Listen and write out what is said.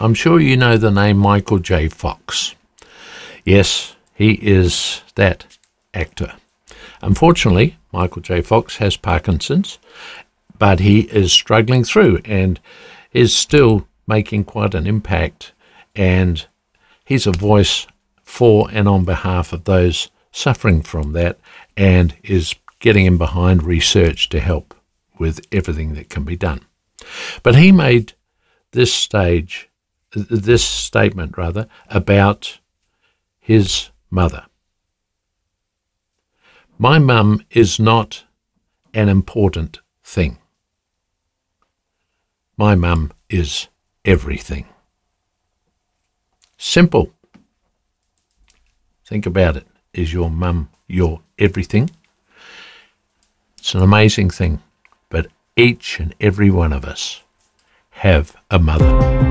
I'm sure you know the name Michael J. Fox. Yes, he is that actor. Unfortunately, Michael J. Fox has Parkinson's, but he is struggling through and is still making quite an impact, and he's a voice for and on behalf of those suffering from that, and is getting in behind research to help with everything that can be done. But he made this statement about his mother. My mum is not an important thing. My mum is everything. Simple. Think about it. Is your mum your everything? It's an amazing thing, but each and every one of us have a mother.